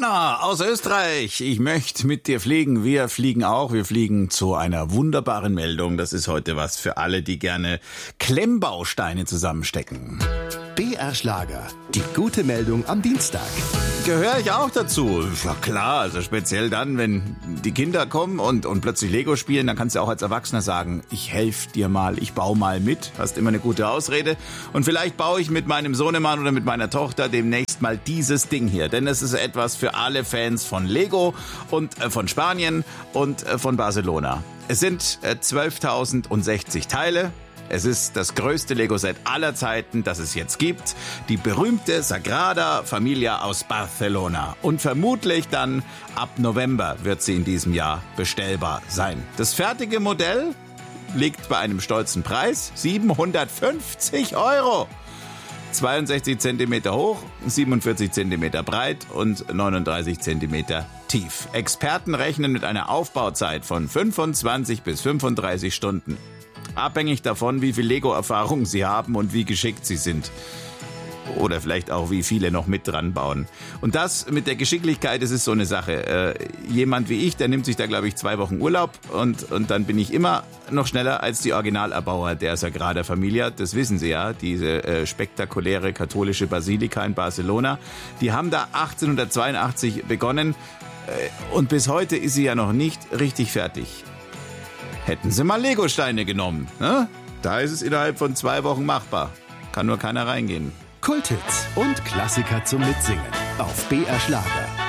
Hanna aus Österreich, ich möchte mit dir fliegen. Wir fliegen auch. Wir fliegen zu einer wunderbaren Meldung. Das ist heute was für alle, die gerne Klemmbausteine zusammenstecken. BR Schlager, die gute Meldung am Dienstag. Gehöre ich auch dazu? Ja klar, also speziell dann, wenn die Kinder kommen und plötzlich Lego spielen, dann kannst du auch als Erwachsener sagen, ich helfe dir mal, ich baue mal mit. Hast immer eine gute Ausrede. Und vielleicht baue ich mit meinem Sohnemann oder mit meiner Tochter demnächst mal dieses Ding hier. Denn es ist etwas für alle Fans von Lego und von Spanien und von Barcelona. Es sind 12.060 Teile. Es ist das größte Lego-Set aller Zeiten, das es jetzt gibt. Die berühmte Sagrada Familia aus Barcelona. Und vermutlich dann ab November wird sie in diesem Jahr bestellbar sein. Das fertige Modell liegt bei einem stolzen Preis, 750 €. 62 cm hoch, 47 cm breit und 39 cm tief. Experten rechnen mit einer Aufbauzeit von 25 bis 35 Stunden. Abhängig davon, wie viel Lego-Erfahrung sie haben und wie geschickt sie sind. Oder vielleicht auch, wie viele noch mit dran bauen. Und das mit der Geschicklichkeit, das ist so eine Sache. Jemand wie ich, der nimmt sich da, glaube ich, 2 Wochen Urlaub und dann bin ich immer noch schneller als die Originalerbauer der Sagrada Familia. Das wissen Sie ja, diese spektakuläre katholische Basilika in Barcelona. Die haben da 1882 begonnen und bis heute ist sie ja noch nicht richtig fertig. Hätten sie mal Legosteine genommen, ne? Da ist es innerhalb von 2 Wochen machbar. Kann nur keiner reingehen. Kulthits und Klassiker zum Mitsingen auf BR Schlager.